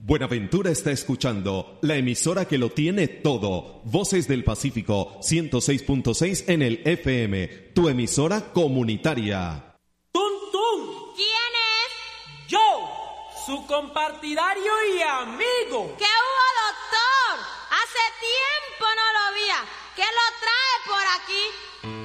Buenaventura está escuchando la emisora que lo tiene todo. Voces del Pacífico 106.6 en el FM, tu emisora comunitaria. ¡Tum, tum! ¿Quién es? Yo, su compartidario y amigo. ¿Qué